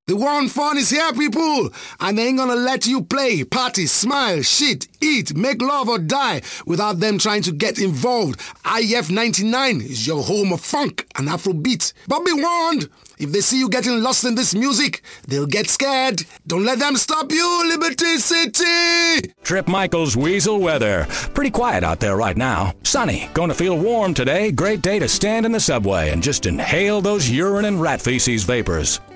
The One Fun is here, people, and they ain't gonna let you play, party, smile, shit, eat, make love or die without them trying to get involved. IF 99 is your home of funk and Afrobeat. But be warned, if they see you getting lost in this music, they'll get scared. Don't let them stop you, Liberty City! Trip Michael's Weasel weather. Pretty quiet out there right now. Sunny. Going to feel warm today. Great day to stand in the subway and just inhale those urine and rat feces vapors.